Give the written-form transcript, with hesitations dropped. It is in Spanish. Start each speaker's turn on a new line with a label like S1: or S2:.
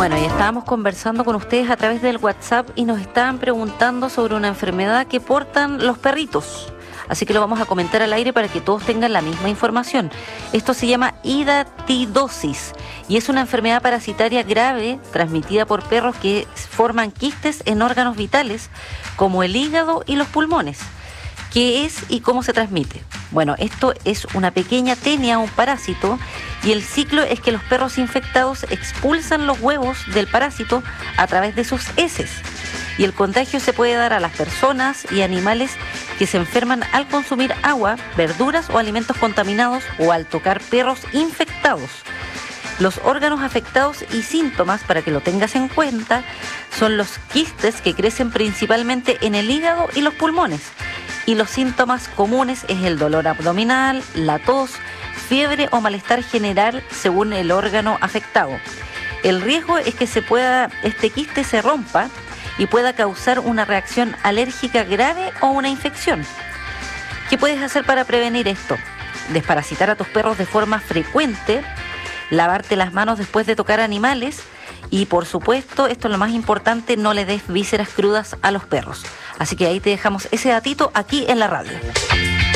S1: Bueno, y estábamos conversando con ustedes a través del WhatsApp y nos estaban preguntando sobre una enfermedad que portan los perritos. Así que lo vamos a comentar al aire para que todos tengan la misma información. Esto se llama hidatidosis y es una enfermedad parasitaria grave transmitida por perros que forman quistes en órganos vitales como el hígado y los pulmones. ¿Qué es y cómo se transmite? Bueno, esto es una pequeña tenia, un parásito, y el ciclo es que los perros infectados expulsan los huevos del parásito a través de sus heces. Y el contagio se puede dar a las personas y animales que se enferman al consumir agua, verduras o alimentos contaminados o al tocar perros infectados. Los órganos afectados y síntomas, para que lo tengas en cuenta, son los quistes que crecen principalmente en el hígado y los pulmones. Y los síntomas comunes es el dolor abdominal, la tos, fiebre o malestar general según el órgano afectado. El riesgo es que este quiste se rompa y pueda causar una reacción alérgica grave o una infección. ¿Qué puedes hacer para prevenir esto? Desparasitar a tus perros de forma frecuente, lavarte las manos después de tocar animales y, por supuesto, esto es lo más importante, no le des vísceras crudas a los perros. Así que ahí te dejamos ese datito aquí en la radio.